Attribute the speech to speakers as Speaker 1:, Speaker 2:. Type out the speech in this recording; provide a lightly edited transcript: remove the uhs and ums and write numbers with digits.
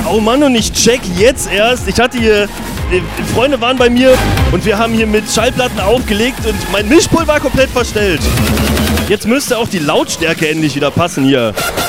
Speaker 1: Oh Mann, und ich check jetzt erst. Ich hatte hier... Freunde waren bei mir und wir haben hier mit Schallplatten aufgelegt und mein Mischpult war komplett verstellt. Jetzt müsste auch die Lautstärke endlich wieder passen hier.